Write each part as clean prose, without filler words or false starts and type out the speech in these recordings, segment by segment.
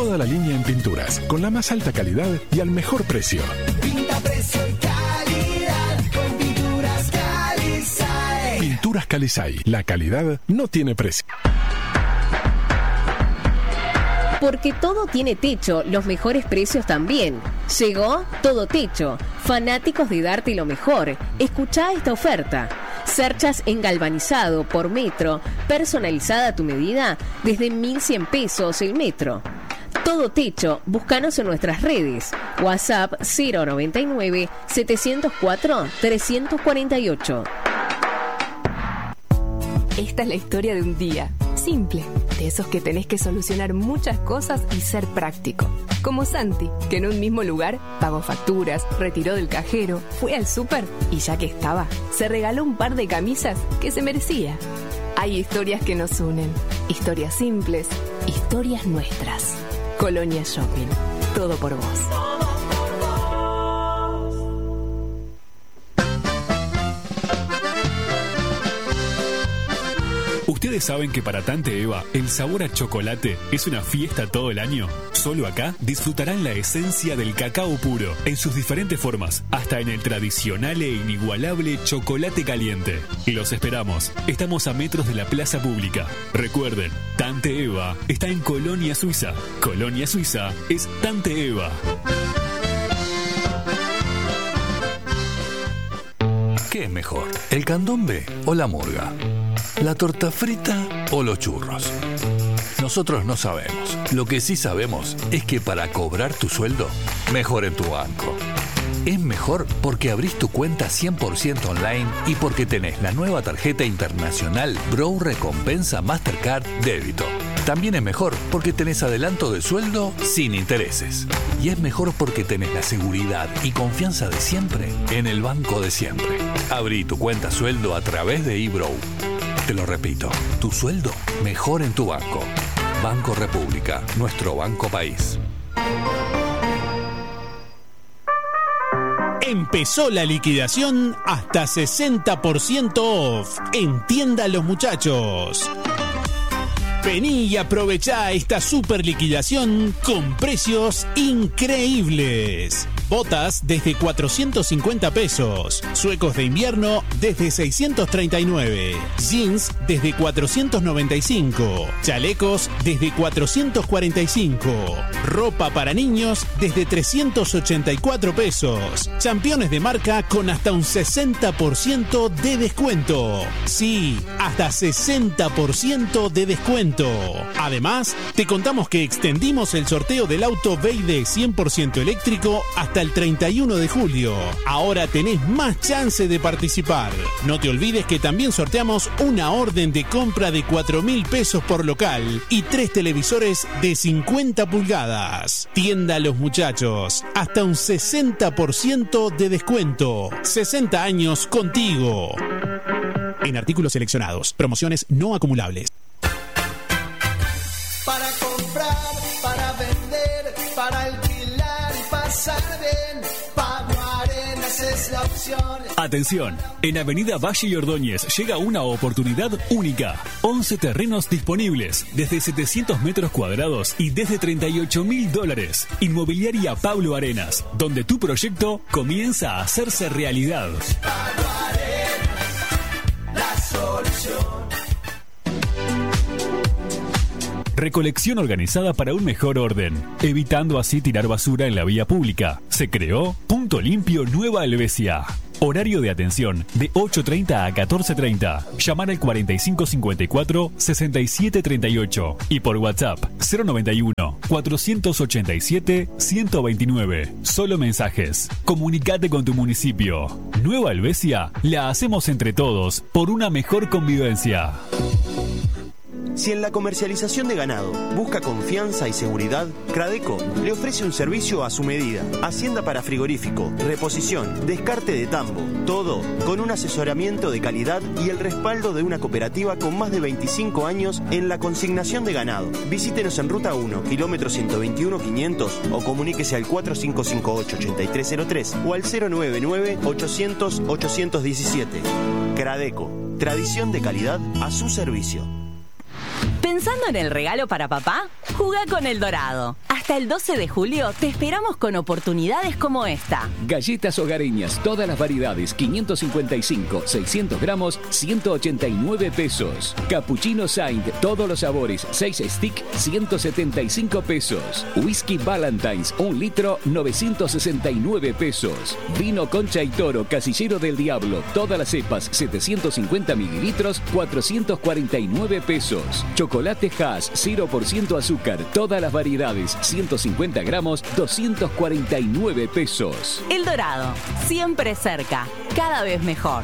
toda la línea en pinturas, con la más alta calidad y al mejor precio. Pinta, precio y calidad con Pinturas Calizay. Pinturas Calizay, la calidad no tiene precio. Porque todo tiene techo, los mejores precios también. Llegó Todo Techo. Fanáticos de darte lo mejor. Escuchá esta oferta. Cerchas en galvanizado por metro, personalizada a tu medida, desde 1.100 pesos el metro. Todo Techo, búscanos en nuestras redes. WhatsApp 099 704 348. Esta es la historia de un día simple, de esos que tenés que solucionar muchas cosas y ser práctico. Como Santi, que en un mismo lugar pagó facturas, retiró del cajero, fue al súper y ya que estaba, se regaló un par de camisas que se merecía. Hay historias que nos unen, historias simples, historias nuestras. Colonia Shopping, todo por vos. ¿Ustedes saben que para Tante Eva el sabor a chocolate es una fiesta todo el año? Solo acá disfrutarán la esencia del cacao puro en sus diferentes formas, hasta en el tradicional e inigualable chocolate caliente. Y los esperamos. Estamos a metros de la plaza pública. Recuerden, Tante Eva está en Colonia Suiza. Colonia Suiza es Tante Eva. ¿Qué es mejor, el candombe o la murga? ¿La torta frita o los churros? Nosotros no sabemos. Lo que sí sabemos es que para cobrar tu sueldo, mejor en tu banco. Es mejor porque abrís tu cuenta 100% online y porque tenés la nueva tarjeta internacional Bro Recompensa Mastercard Débito. También es mejor porque tenés adelanto de sueldo sin intereses. Y es mejor porque tenés la seguridad y confianza de siempre en el banco de siempre. Abrí tu cuenta sueldo a través de eBrow. Te lo repito, tu sueldo mejor en tu banco. Banco República, nuestro banco país. Empezó la liquidación hasta 60% off en Tienda Los Muchachos. Vení y aprovechá esta super liquidación con precios increíbles. Botas desde 450 pesos. Suecos de invierno desde 639. Jeans desde 495. Chalecos desde 445. Ropa para niños desde 384 pesos. Championes de marca con hasta un 60% de descuento. Sí, hasta 60% de descuento. Además, te contamos que extendimos el sorteo del auto BYD 100% eléctrico hasta el 31 de julio. Ahora tenés más chance de participar. No te olvides que también sorteamos una orden de compra de 4.000 pesos por local y 3 televisores de 50 pulgadas. Tienda Los Muchachos, hasta un 60% de descuento. 60 años contigo. En artículos seleccionados, promociones no acumulables. Para comprar, para vender, para alquilar y pasar bien, Pablo Arenas es la opción. Atención, en Avenida Valle y Ordóñez llega una oportunidad única. 11 terrenos disponibles, desde 700 metros cuadrados y desde $38.000. Inmobiliaria Pablo Arenas, donde tu proyecto comienza a hacerse realidad. Pablo Arenas, la solución. Recolección organizada para un mejor orden, evitando así tirar basura en la vía pública. Se creó Punto Limpio Nueva Helvecia. Horario de atención de 8:30 a 14:30. Llamar al 4554-6738 y por WhatsApp 091-487-129. Solo mensajes. Comunicate con tu municipio. Nueva Helvecia la hacemos entre todos por una mejor convivencia. Si en la comercialización de ganado busca confianza y seguridad, Cradeco le ofrece un servicio a su medida. Hacienda para frigorífico, reposición, descarte de tambo, todo con un asesoramiento de calidad y el respaldo de una cooperativa con más de 25 años en la consignación de ganado. Visítenos en Ruta 1, kilómetro 121-500 o comuníquese al 4558-8303 o al 099-800-817. Cradeco, tradición de calidad a su servicio. ¿Pensando en el regalo para papá? Jugá con El Dorado. Hasta Hasta el 12 de julio te esperamos con oportunidades como esta. Galletas hogareñas, todas las variedades, 555, 600 gramos, 189 pesos. Cappuccino Saint, todos los sabores, 6 stick, 175 pesos. Whisky Valentine's, 1 litro, 969 pesos. Vino Concha y Toro, Casillero del Diablo, todas las cepas, 750 mililitros, 449 pesos. Chocolate Hass, 0% azúcar, todas las variedades, 150 gramos, 249 pesos. El Dorado, siempre cerca, cada vez mejor.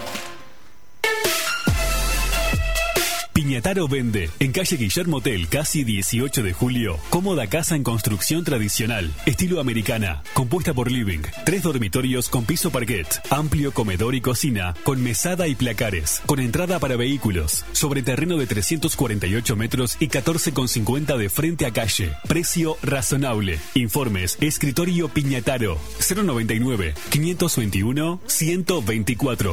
Piñataro vende, en calle Guillermo Tell, casi 18 de julio, cómoda casa en construcción tradicional, estilo americana, compuesta por living, 3 dormitorios con piso parquet, amplio comedor y cocina, con mesada y placares, con entrada para vehículos, sobre terreno de 348 metros y 14,50 de frente a calle, precio razonable. Informes, Escritorio Piñataro, 099-521-124.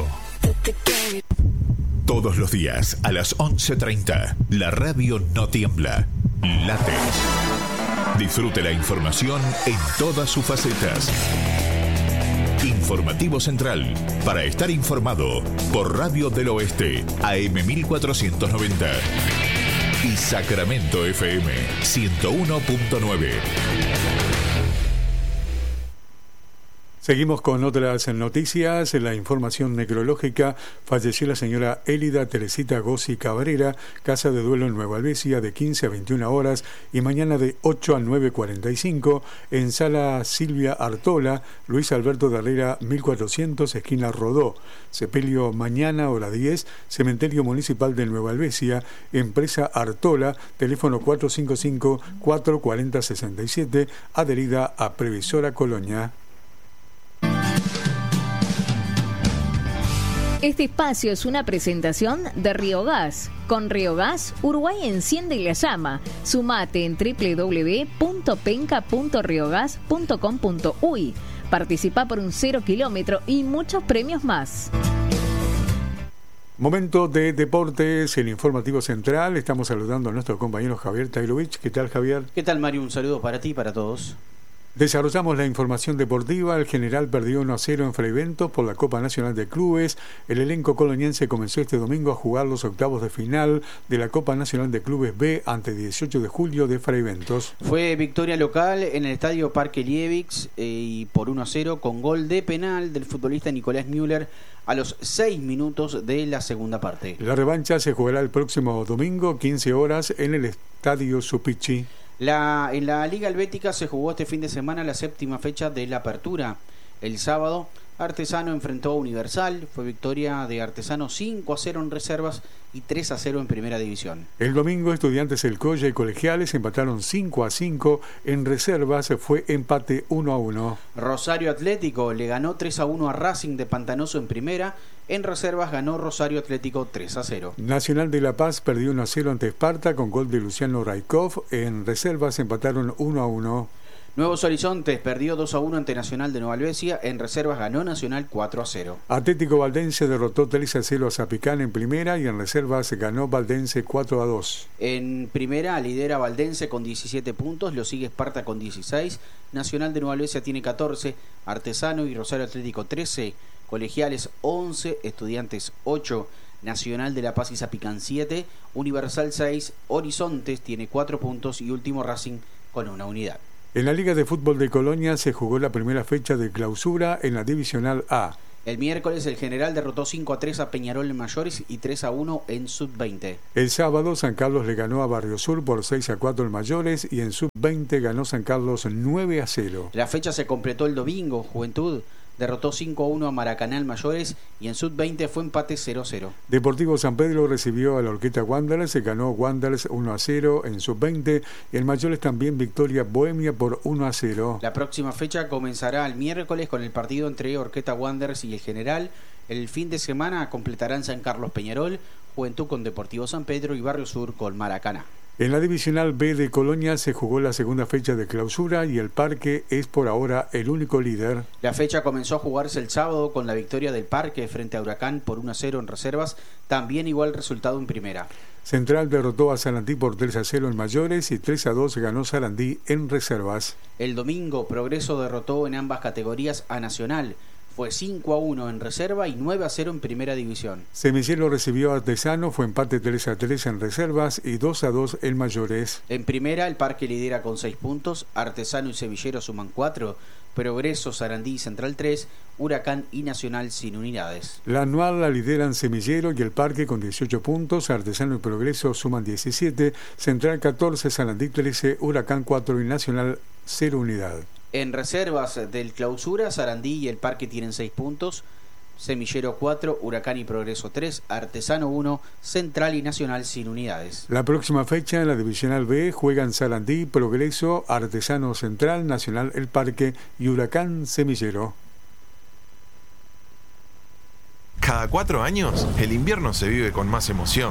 Todos los días a las 11:30, la radio no tiembla, late. Disfrute la información en todas sus facetas. Informativo Central, para estar informado, por Radio del Oeste, AM 1490. Y Sacramento FM 101.9. Seguimos con otras noticias. En la información necrológica, falleció la señora Élida Teresita Gossi Cabrera, casa de duelo en Nueva Albesia, de 15 a 21 horas y mañana de 8 a 9:45 en Sala Silvia Artola, Luis Alberto de Herrera 1400, esquina Rodó. Sepelio mañana, hora 10, Cementerio Municipal de Nueva Albesia, empresa Artola, teléfono 455-440-67, adherida a Previsora Colonia. Este espacio es una presentación de Riogas. Con Riogas, Uruguay enciende la llama. Sumate en www.penca.riogas.com.uy. Participa por un 0 kilómetro y muchos premios más. Momento de deportes, el informativo central. Estamos saludando a nuestro compañero Javier Tailovich. ¿Qué tal, Javier? ¿Qué tal, Mario? Un saludo para ti y para todos. Desarrollamos la información deportiva. El General perdió 1-0 en Fraiventos por la Copa Nacional de Clubes. El elenco coloniense comenzó este domingo a jugar los octavos de final de la Copa Nacional de Clubes B ante 18 de julio de Fraiventos. Fue victoria local en el estadio Parque Lievix y por 1-0 con gol de penal del futbolista Nicolás Müller a los 6 minutos de la segunda parte. La revancha se jugará el próximo domingo, 15 horas, en el estadio Supichi. En la Liga Helvética se jugó este fin de semana la 7ª fecha de la apertura. El sábado, Artesano enfrentó a Universal. Fue victoria de Artesano 5-0 en reservas y 3-0 en primera división. El domingo, Estudiantes El Colla y Colegiales empataron 5-5. En reservas fue empate 1-1. Rosario Atlético le ganó 3-1 a Racing de Pantanoso en primera. En reservas ganó Rosario Atlético 3-0. Nacional de La Paz perdió 1-0 ante Esparta con gol de Luciano Raikov. En reservas empataron 1-1. Nuevos Horizontes perdió 2-1 ante Nacional de Nueva Albesia. En reservas ganó Nacional 4-0. Atlético Valdense derrotó 3-0 a Zapicán en primera y en reservas ganó Valdense 4-2. En primera lidera Valdense con 17 puntos, lo sigue Esparta con 16. Nacional de Nueva Albesia tiene 14, Artesano y Rosario Atlético 13, Colegiales 11, Estudiantes 8, Nacional de La Paz y Zapicán 7, Universal 6, Horizontes tiene 4 puntos y último Racing con 1 unidad. En la Liga de Fútbol de Colonia se jugó la primera fecha de clausura en la Divisional A. El miércoles el General derrotó 5-3 a Peñarol en mayores y 3-1 en sub-20. El sábado San Carlos le ganó a Barrio Sur por 6-4 en mayores y en sub-20 ganó San Carlos 9-0. La fecha se completó el domingo. Juventud derrotó 5-1 a Maracaná en mayores y en sub-20 fue empate 0-0. Deportivo San Pedro recibió a la Orquesta Wanderers, se ganó Wanderers 1-0 en sub-20 y en mayores también victoria Bohemia por 1-0. La próxima fecha comenzará el miércoles con el partido entre Orquesta Wanderers y el General. El fin de semana completarán San Carlos Peñarol, Juventud con Deportivo San Pedro y Barrio Sur con Maracaná. En la Divisional B de Colonia se jugó la segunda fecha de clausura y el Parque es por ahora el único líder. La fecha comenzó a jugarse el sábado con la victoria del Parque frente a Huracán por 1-0 en reservas, también igual resultado en primera. Central derrotó a Sarandí por 3-0 en mayores y 3-2 ganó Sarandí en reservas. El domingo, Progreso derrotó en ambas categorías a Nacional. Fue 5-1 en reserva y 9-0 en primera división. Semillero recibió a Artesano, fue empate 3-3 en reservas y 2-2 en mayores. En primera, el Parque lidera con 6 puntos, Artesano y Semillero suman 4, Progreso, Sarandí y Central 3, Huracán y Nacional sin unidades. La anual la lideran Semillero y el Parque con 18 puntos, Artesano y Progreso suman 17, Central 14, Sarandí 13, Huracán 4 y Nacional 0 unidad. En reservas del Clausura, Sarandí y el Parque tienen 6 puntos, Semillero 4, Huracán y Progreso 3, Artesano 1, Central y Nacional sin unidades. La próxima fecha en la Divisional B juegan Sarandí, Progreso, Artesano Central, Nacional El Parque y Huracán Semillero. Cada 4 años, el invierno se vive con más emoción.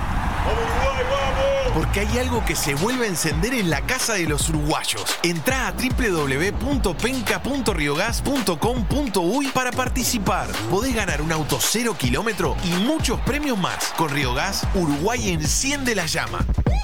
Porque hay algo que se vuelve a encender en la casa de los uruguayos. Entrá a www.penca.riogas.com.uy para participar. Podés ganar un auto 0 kilómetro y muchos premios más. Con Riogas, Uruguay enciende la llama.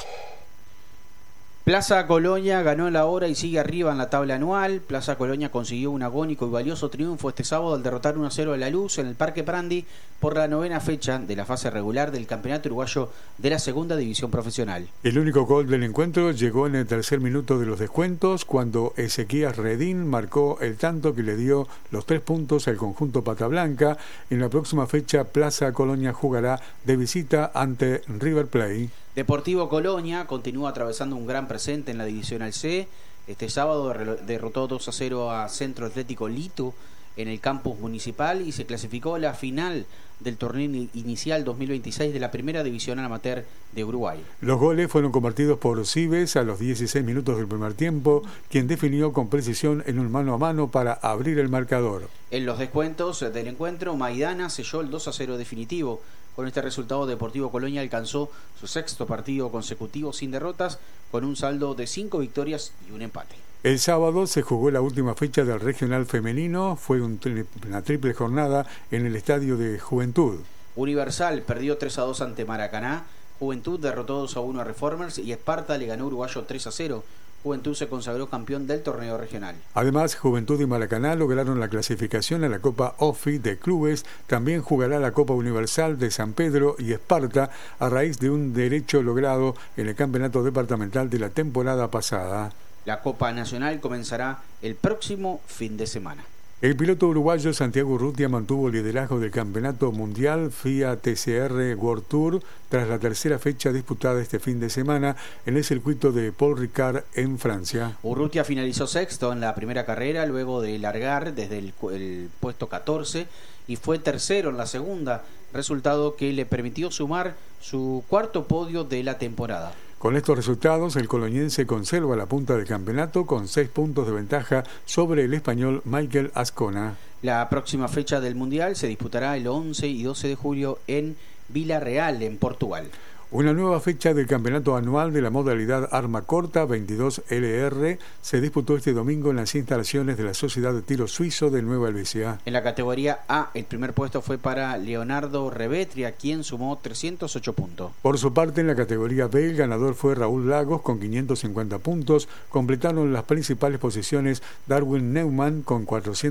Plaza Colonia ganó la hora y sigue arriba en la tabla anual. Plaza Colonia consiguió un agónico y valioso triunfo este sábado al derrotar 1-0 a La Luz en el Parque Prandi por la 9ª fecha de la fase regular del Campeonato Uruguayo de la Segunda División Profesional. El único gol del encuentro llegó en el tercer minuto de los descuentos cuando Ezequías Redín marcó el tanto que le dio los 3 puntos al conjunto Pata Blanca. En la próxima fecha Plaza Colonia jugará de visita ante River Plate. Deportivo Colonia continúa atravesando un gran presente en la Divisional C. Este sábado derrotó 2-0 a Centro Atlético Lito en el campus municipal y se clasificó a la final del torneo inicial 2026 de la Primera División Amateur de Uruguay. Los goles fueron convertidos por Cibes a los 16 minutos del primer tiempo, quien definió con precisión en un mano a mano para abrir el marcador. En los descuentos del encuentro, Maidana selló el 2-0 definitivo. Con este resultado, Deportivo Colonia alcanzó su 6º partido consecutivo sin derrotas, con un saldo de 5 victorias y un empate. El sábado se jugó la última fecha del regional femenino, fue una triple jornada en el estadio de Juventud. Universal perdió 3-2 ante Maracaná, Juventud derrotó 2-1 a Reformers y Esparta le ganó Uruguayo 3-0. Juventud se consagró campeón del torneo regional. Además, Juventud y Maracaná lograron la clasificación a la Copa OFI de clubes. También jugará la Copa Universal de San Pedro y Esparta a raíz de un derecho logrado en el campeonato departamental de la temporada pasada. La Copa Nacional comenzará el próximo fin de semana. El piloto uruguayo Santiago Urrutia mantuvo el liderazgo del campeonato mundial FIA TCR World Tour tras la tercera fecha disputada este fin de semana en el circuito de Paul Ricard en Francia. Urrutia finalizó sexto en la primera carrera luego de largar desde el puesto 14 y fue tercero en la segunda, resultado que le permitió sumar su 4º podio de la temporada. Con estos resultados, el coloniense conserva la punta del campeonato con 6 puntos de ventaja sobre el español Michael Azcona. La próxima fecha del Mundial se disputará el 11 y 12 de julio en Vila-real, en Portugal. Una nueva fecha del campeonato anual de la modalidad arma corta 22 LR se disputó este domingo en las instalaciones de la Sociedad de Tiro Suizo de Nueva Helvecia. En la categoría A, el primer puesto fue para Leonardo Revetria, quien sumó 308 puntos. Por su parte, en la categoría B, el ganador fue Raúl Lagos con 550 puntos. Completaron las principales posiciones Darwin Neumann con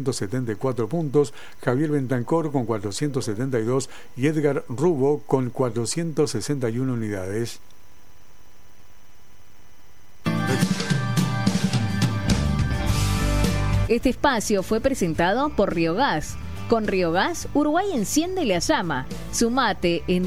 474 puntos, Javier Bentancor con 472 y Edgar Rubo con 461 unidades. Este espacio fue presentado por Riogas. Con Riogas, Uruguay enciende la llama. Sumate en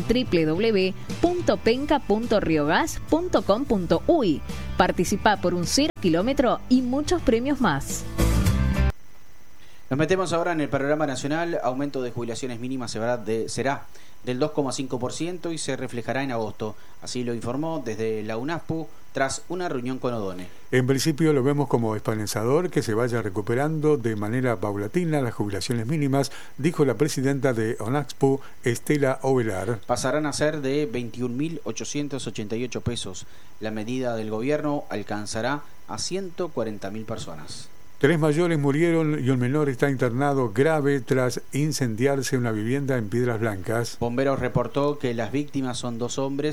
www.penca.riogas.com.uy. Participa por un 0 kilómetro y muchos premios más. Nos metemos ahora en el panorama nacional. Aumento de jubilaciones mínimas será del 2,5% y se reflejará en agosto. Así lo informó desde la UNASPU tras una reunión con Odone. En principio lo vemos como esperanzador que se vaya recuperando de manera paulatina las jubilaciones mínimas, dijo la presidenta de UNASPU, Estela Ovelar. Pasarán a ser de 21.888 pesos. La medida del gobierno alcanzará a 140.000 personas. 3 mayores murieron y un menor está internado grave tras incendiarse una vivienda en Piedras Blancas. Bomberos reportó que las víctimas son 2 hombres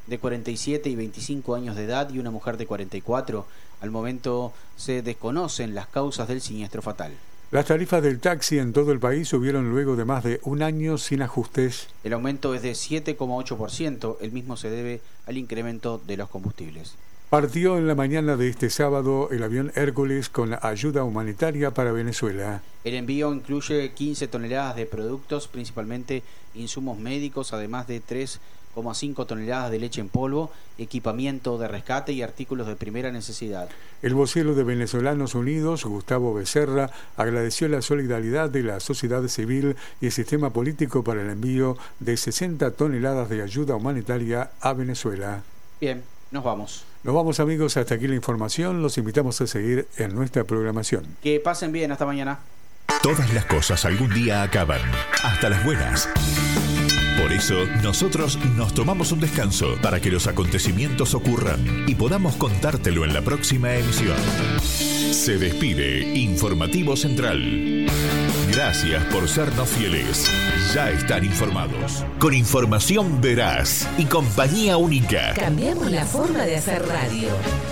de 47 y 25 años de edad y una mujer de 44. Al momento se desconocen las causas del siniestro fatal. Las tarifas del taxi en todo el país subieron luego de más de un año sin ajustes. El aumento es de 7,8%, el mismo se debe al incremento de los combustibles. Partió en la mañana de este sábado el avión Hércules con ayuda humanitaria para Venezuela. El envío incluye 15 toneladas de productos, principalmente insumos médicos, además de 3,5 toneladas de leche en polvo, equipamiento de rescate y artículos de primera necesidad. El vocero de Venezolanos Unidos, Gustavo Becerra, agradeció la solidaridad de la sociedad civil y el sistema político para el envío de 60 toneladas de ayuda humanitaria a Venezuela. Bien, nos vamos. Nos vamos, amigos, hasta aquí la información. Los invitamos a seguir en nuestra programación. Que pasen bien, hasta mañana. Todas las cosas algún día acaban, hasta las buenas. Por eso, nosotros nos tomamos un descanso para que los acontecimientos ocurran y podamos contártelo en la próxima emisión. Se despide Informativo Central. Gracias por sernos fieles. Ya están informados. Con información veraz y compañía única. Cambiamos la forma de hacer radio.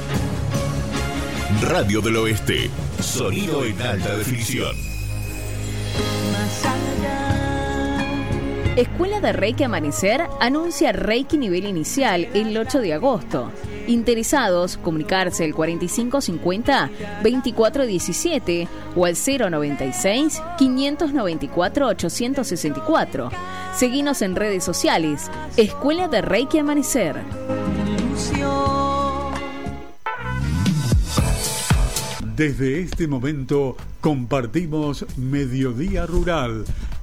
Radio del Oeste. Sonido en alta definición. Escuela de Reiki Amanecer anuncia Reiki nivel inicial el 8 de agosto. Interesados, comunicarse al 4550-2417 o al 096-594-864. Seguinos en redes sociales. Escuela de Reiki Amanecer. Desde este momento compartimos Mediodía Rural,